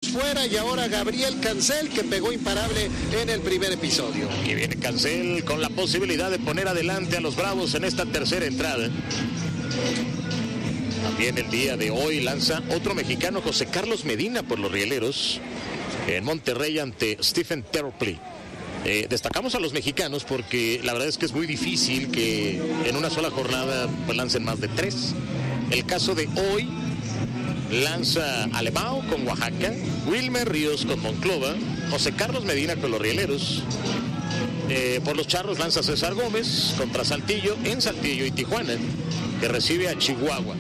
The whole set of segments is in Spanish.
fuera, y ahora Gabriel Cancel, que pegó imparable en el primer episodio. Aquí viene Cancel con la posibilidad de poner adelante a los Bravos en esta tercera entrada. También el día de hoy lanza otro mexicano, José Carlos Medina, por los Rieleros, en Monterrey ante Stephen Terpley. Destacamos a los mexicanos porque la verdad es que es muy difícil que en una sola jornada pues lancen más de 3. El caso de hoy, lanza Alemão con Oaxaca, Wilmer Ríos con Monclova, José Carlos Medina con los Rieleros. Por los Charros lanza César Gómez contra Saltillo, en Saltillo y Tijuana, que recibe a Chihuahua.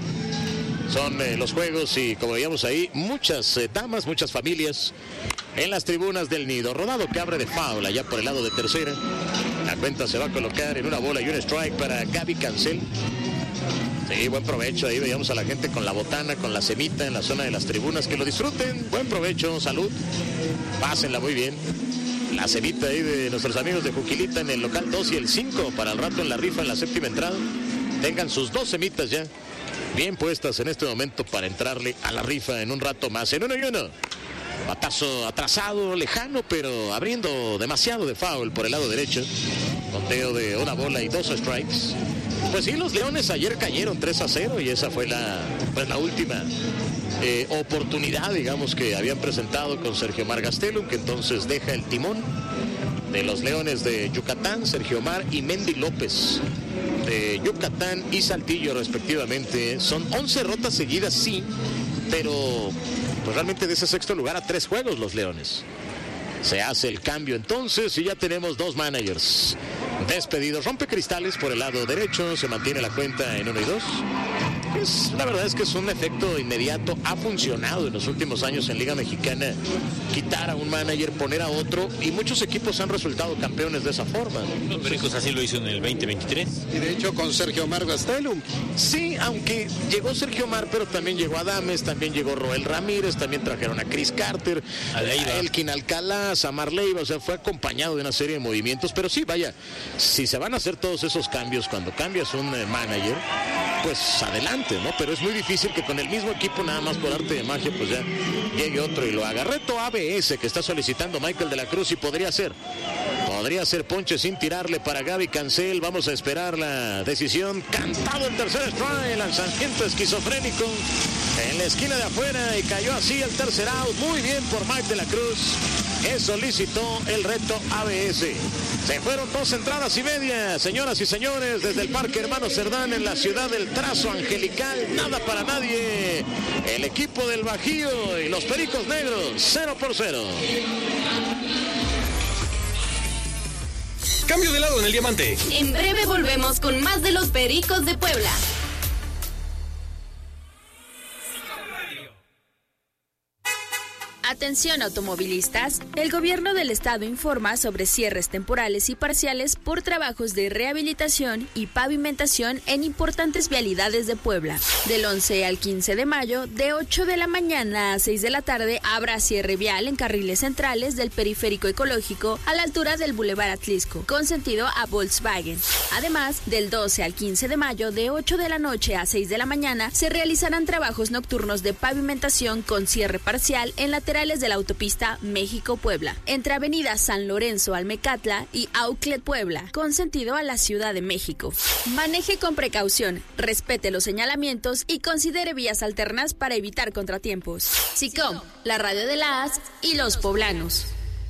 Son los juegos y, como veíamos ahí, muchas damas, muchas familias en las tribunas del Nido. Rodado que abre de foul allá por el lado de tercera. La cuenta se va a colocar en una bola y un strike para Gaby Cancel. Sí, buen provecho. Ahí veíamos a la gente con la botana, con la semita en la zona de las tribunas. Que lo disfruten. Buen provecho, salud. Pásenla muy bien. La semita ahí de nuestros amigos de Juquilita en el local 2 y el 5 para el rato en la rifa en la séptima entrada. Tengan sus 2 semitas ya bien puestas en este momento para entrarle a la rifa en un rato más. En 1-1. Batazo atrasado, lejano, pero abriendo demasiado de foul por el lado derecho. Conteo de una bola y 2 strikes. Pues sí, los Leones ayer cayeron 3-0 y esa fue la última oportunidad, digamos, que habían presentado con Sergio Mar Gastelum, que entonces deja el timón de los Leones de Yucatán, Sergio Mar y Mendy López de Yucatán y Saltillo respectivamente. Son 11 derrotas seguidas, sí, pero pues realmente de ese sexto lugar a 3 juegos los Leones. Se hace el cambio entonces y ya tenemos 2 managers despedidos. Rompe cristales por el lado derecho, se mantiene la cuenta en 1 y 2. La verdad es que es un efecto inmediato, ha funcionado en los últimos años en Liga Mexicana, quitar a un manager, poner a otro, y muchos equipos han resultado campeones de esa forma. Los Pericos así lo hizo en el 2023. Y de hecho con Sergio Mar Gastelum. Sí, aunque llegó Sergio Mar, pero también llegó Adames, también llegó Roel Ramírez, también trajeron a Chris Carter, a Elkin Alcalá, a Marleiva, o sea, fue acompañado de una serie de movimientos, pero sí, vaya, si se van a hacer todos esos cambios cuando cambias un manager, pues adelante, ¿no? Pero es muy difícil que con el mismo equipo, nada más por arte de magia, pues ya llegue otro y lo haga. Reto ABS que está solicitando Michael de la Cruz y podría ser ponche sin tirarle para Gaby Cancel. Vamos a esperar la decisión. Cantado el tercer strike, lanzamiento esquizofrénico en la esquina de afuera y cayó así el tercer out. Muy bien por Mike de la Cruz, que solicitó el reto ABS. Se fueron 2 entradas y media, señoras y señores, desde el Parque Hermano Cerdán en la ciudad del trazo angelical. Nada para nadie. El equipo del Bajío y los Pericos Negros, 0-0. Cambio de lado en el diamante. En breve volvemos con más de los Pericos de Puebla. Atención automovilistas, el gobierno del estado informa sobre cierres temporales y parciales por trabajos de rehabilitación y pavimentación en importantes vialidades de Puebla. Del 11 al 15 de mayo, de 8 de la mañana a 6 de la tarde, habrá cierre vial en carriles centrales del periférico ecológico a la altura del Boulevard Atlisco, con sentido a Volkswagen. Además, del 12 al 15 de mayo, de 8 de la noche a 6 de la mañana, se realizarán trabajos nocturnos de pavimentación con cierre parcial en laterales de la autopista México-Puebla, entre Avenida San Lorenzo Almecatla y Outlet Puebla, con sentido a la Ciudad de México. Maneje con precaución, respete los señalamientos y considere vías alternas para evitar contratiempos. SICOM, la radio de las y los poblanos.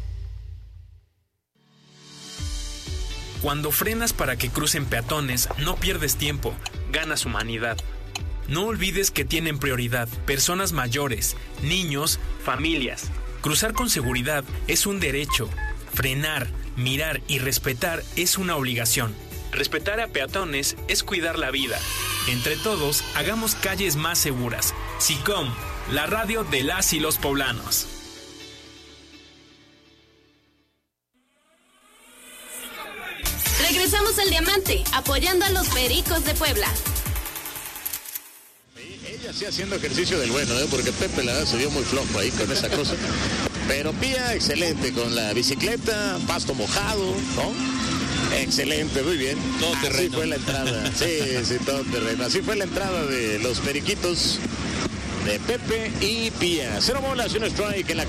Cuando frenas para que crucen peatones, no pierdes tiempo, ganas humanidad. No olvides que tienen prioridad personas mayores, niños, familias. Cruzar con seguridad es un derecho. Frenar, mirar y respetar es una obligación. Respetar a peatones es cuidar la vida. Entre todos, hagamos calles más seguras. SICOM, la radio de las y los poblanos. Regresamos al Diamante, apoyando a los Pericos de Puebla. Ella sí haciendo ejercicio del bueno, porque Pepe la se dio muy flojo ahí con esa cosa. Pero Pía, excelente con la bicicleta, pasto mojado, ¿no? Excelente, muy bien. Todo terreno. Así fue la entrada. Sí, todo terreno. Así fue la entrada de los Periquitos de Pepe y Pía. 0 bolas y un strike en la